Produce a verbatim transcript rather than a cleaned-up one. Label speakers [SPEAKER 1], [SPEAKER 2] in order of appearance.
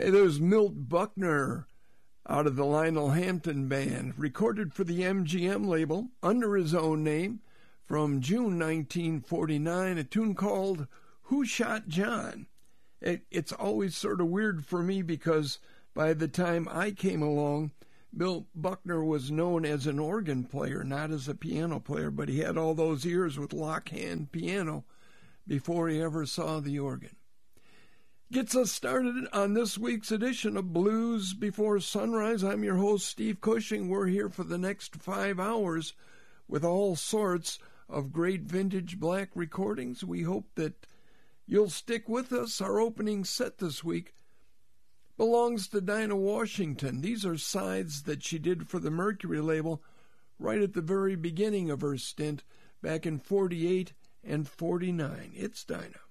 [SPEAKER 1] Hey, there's Milt Buckner out of the Lionel Hampton Band, recorded for the M G M label under his own name from June nineteen forty-nine, a tune called Who Shot John? It, it's always sort of weird for me because by the time I came along, Milt Buckner was known as an organ player, not as a piano player, but he had all those years with lock-hand piano before he ever saw the organ. Gets us started on this week's edition of Blues Before Sunrise. I'm your host, Steve Cushing. We're here for the next five hours with all sorts of great vintage black recordings. We hope that you'll stick with us. Our opening set this week belongs to Dinah Washington. These are sides that she did for the Mercury label right at the very beginning of her stint back in forty-eight and forty-nine. It's Dinah.